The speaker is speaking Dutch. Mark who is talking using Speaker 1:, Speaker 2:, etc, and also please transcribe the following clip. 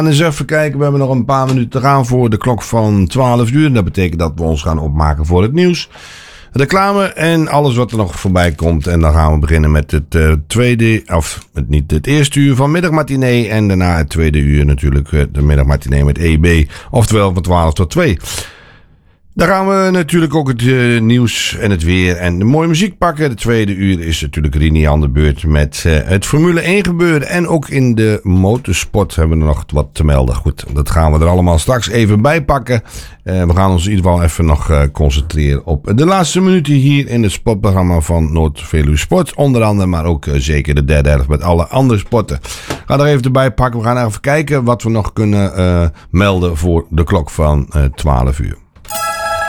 Speaker 1: gaan eens even kijken. We hebben nog een paar minuten te gaan voor de klok van 12 uur. Dat betekent dat we ons gaan opmaken voor het nieuws. Reclame en alles wat er nog voorbij komt. En dan gaan we beginnen met het het eerste uur van middagmatinee. En daarna het tweede uur natuurlijk de middagmatinee met EB. Oftewel van 12 tot 2. Dan gaan we natuurlijk ook het nieuws en het weer en de mooie muziek pakken. De tweede uur is natuurlijk Rini aan de beurt met het Formule 1 gebeuren. En ook in de motorsport hebben we nog wat te melden. Goed, dat gaan we er allemaal straks even bij pakken. We gaan ons in ieder geval even nog concentreren op de laatste minuten hier in het sportprogramma van Noord-Veluwe Sport. Onder andere, maar ook zeker de derde helft met alle andere sporten. Ga er even erbij pakken. We gaan even kijken wat we nog kunnen melden voor de klok van 12 uur.